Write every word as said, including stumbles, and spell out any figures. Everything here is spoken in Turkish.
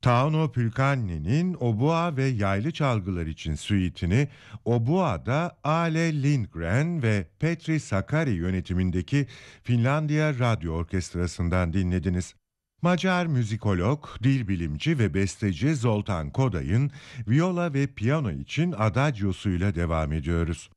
Tauno Pulkanni'nin obua ve yaylı çalgılar için suite'ini Oboa'da Ale Lindgren ve Petri Sakari yönetimindeki Finlandiya Radyo Orkestrası'ndan dinlediniz. Macar müzikolog, dil bilimci ve besteci Zoltan Koday'ın viola ve piyano için adagiosuyla devam ediyoruz.